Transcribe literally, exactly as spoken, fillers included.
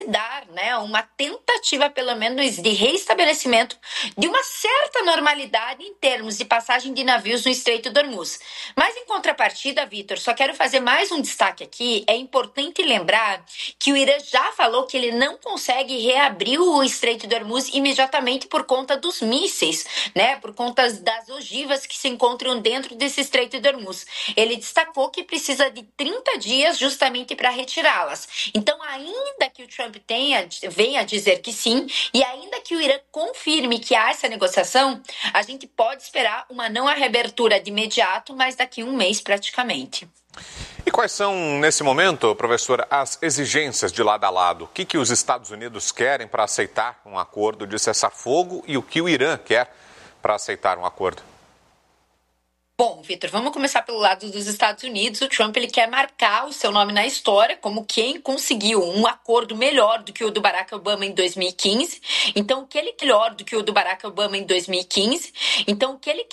dar, né, uma tentativa, pelo menos, de reestabelecimento de uma certa normalidade em termos de passagem de navios no Estreito de Hormuz. Mas, em contrapartida, Vitor, só quero fazer mais um destaque aqui. É importante lembrar que o Irã já falou que ele não consegue reabrir o Estreito de Hormuz imediatamente por conta dos mísseis, né, por conta das ogivas que se encontram dentro desse Estreito de Hormuz. Ele destacou que precisa de trinta dias justamente para retirá-las. Então, ainda que o Trump tenha, venha dizer que sim, e ainda que o Irã confirme que há essa negociação, a gente pode esperar uma não reabertura de imediato, mas daqui a um mês praticamente. E quais são, nesse momento, professora, as exigências de lado a lado? O que, que os Estados Unidos querem para aceitar um acordo de cessar-fogo e o que o Irã quer para aceitar um acordo? Bom, Vitor, vamos começar pelo lado dos Estados Unidos. O Trump ele quer marcar o seu nome na história como quem conseguiu um acordo melhor do que o do Barack Obama em dois mil e quinze. Então, o que ele melhor do que o do Barack Obama em dois mil e quinze? Então, o que ele